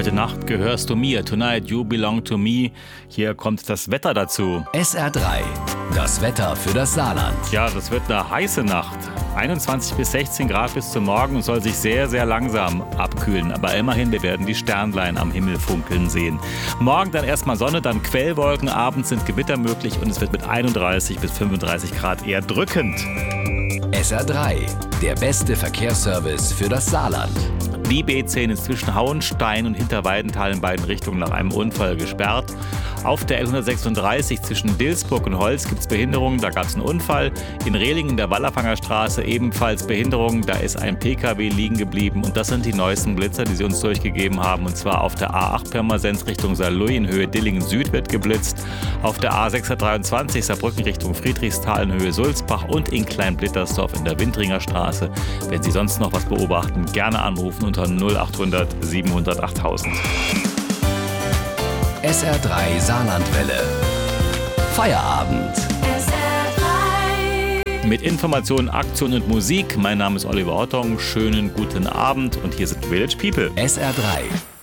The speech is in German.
Heute Nacht gehörst du mir. Tonight you belong to me. Hier kommt das Wetter dazu. SR3, das Wetter für das Saarland. Ja, das wird eine heiße Nacht. 21 bis 16 Grad bis zum Morgen und soll sich sehr, sehr langsam abkühlen. Aber immerhin, wir werden die Sternlein am Himmel funkeln sehen. Morgen dann erstmal Sonne, dann Quellwolken. Abends sind Gewitter möglich und es wird mit 31 bis 35 Grad eher drückend. SR3, der beste Verkehrsservice für das Saarland. Die B10 ist zwischen Hauenstein und Hinterweidenthal in beiden Richtungen nach einem Unfall gesperrt. Auf der L136 zwischen Dilsburg und Holz gibt es Behinderungen, da gab es einen Unfall. In Rehlingen in der Wallerfanger Straße ebenfalls Behinderungen, da ist ein PKW liegen geblieben. Und das sind die neuesten Blitzer, die sie uns durchgegeben haben. Und zwar auf der A8 Pirmasens Richtung Saarlouis in Höhe Dillingen Süd wird geblitzt. Auf der A623 Saarbrücken Richtung Friedrichsthal in Höhe Sulzbach und in Klein-Blittersdorf in der Windringer Straße. Wenn Sie sonst noch was beobachten, gerne anrufen unter 0800 700 8000. SR3 Saarlandwelle. Feierabend. Mit Informationen, Aktion und Musik. Mein Name ist Oliver Ottong. Schönen guten Abend und hier sind Village People. SR3,